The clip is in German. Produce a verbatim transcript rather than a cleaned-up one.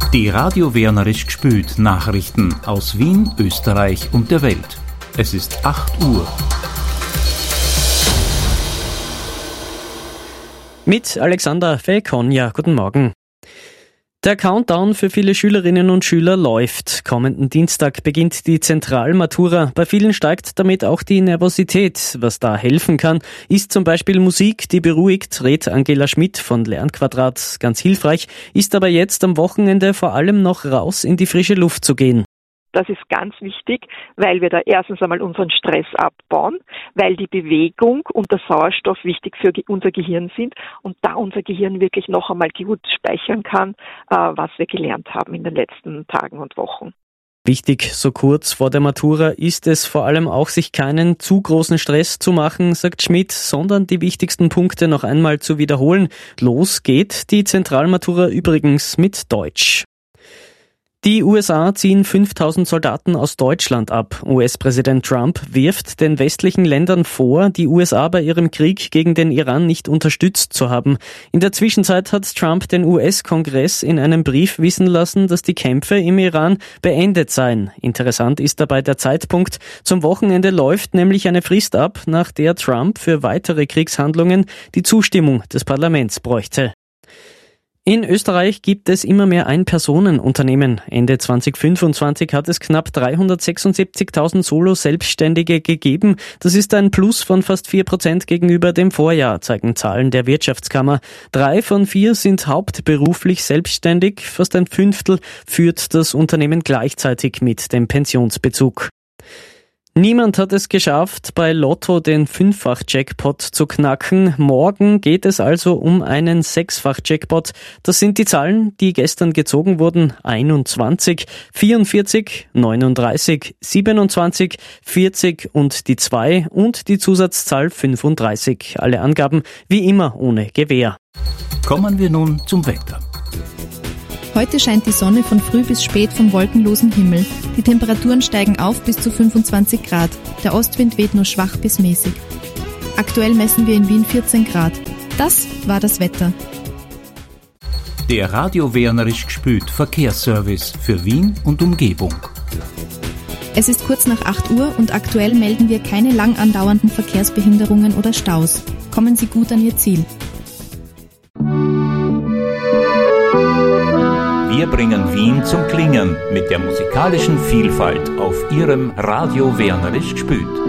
Die Radio Wernerisch gspült Nachrichten aus Wien, Österreich und der Welt. Es ist acht Uhr. Mit Alexander Felkonja, guten Morgen. Der Countdown für viele Schülerinnen und Schüler läuft. Kommenden Dienstag beginnt die Zentralmatura. Bei vielen steigt damit auch die Nervosität. Was da helfen kann, ist zum Beispiel Musik, die beruhigt, rät Angela Schmidt von Lernquadrat. Ganz hilfreich ist aber jetzt am Wochenende vor allem noch raus in die frische Luft zu gehen. Das ist ganz wichtig, weil wir da erstens einmal unseren Stress abbauen, weil die Bewegung und der Sauerstoff wichtig für unser Gehirn sind und da unser Gehirn wirklich noch einmal gut speichern kann, was wir gelernt haben in den letzten Tagen und Wochen. Wichtig, so kurz vor der Matura ist es vor allem auch, sich keinen zu großen Stress zu machen, sagt Schmidt, sondern die wichtigsten Punkte noch einmal zu wiederholen. Los geht die Zentralmatura übrigens mit Deutsch. Die U S A ziehen fünftausend Soldaten aus Deutschland ab. U S-Präsident Trump wirft den westlichen Ländern vor, die U S A bei ihrem Krieg gegen den Iran nicht unterstützt zu haben. In der Zwischenzeit hat Trump den U S-Kongress in einem Brief wissen lassen, dass die Kämpfe im Iran beendet seien. Interessant ist dabei der Zeitpunkt. Zum Wochenende läuft nämlich eine Frist ab, nach der Trump für weitere Kriegshandlungen die Zustimmung des Parlaments bräuchte. In Österreich gibt es immer mehr Ein-Personen-Unternehmen. Ende zwanzig fünfundzwanzig hat es knapp dreihundertsechsundsiebzigtausend Solo-Selbstständige gegeben. Das ist ein Plus von fast vier Prozent gegenüber dem Vorjahr, zeigen Zahlen der Wirtschaftskammer. Drei von vier sind hauptberuflich selbstständig. Fast ein Fünftel führt das Unternehmen gleichzeitig mit dem Pensionsbezug. Niemand hat es geschafft, bei Lotto den Fünffach-Jackpot zu knacken. Morgen geht es also um einen Sechsfach-Jackpot. Das sind die Zahlen, die gestern gezogen wurden. einundzwanzig, vierundvierzig, neununddreißig, siebenundzwanzig, vierzig und die zwei und die Zusatzzahl fünfunddreißig. Alle Angaben wie immer ohne Gewähr. Kommen wir nun zum Wetter. Heute scheint die Sonne von früh bis spät vom wolkenlosen Himmel. Die Temperaturen steigen auf bis zu fünfundzwanzig Grad. Der Ostwind weht nur schwach bis mäßig. Aktuell messen wir in Wien vierzehn Grad. Das war das Wetter. Der Radio Wernerisch gspült Verkehrsservice für Wien und Umgebung. Es ist kurz nach acht Uhr und aktuell melden wir keine lang andauernden Verkehrsbehinderungen oder Staus. Kommen Sie gut an Ihr Ziel. Wir bringen Wien zum Klingen mit der musikalischen Vielfalt auf Ihrem Radio Wernerisch gspült.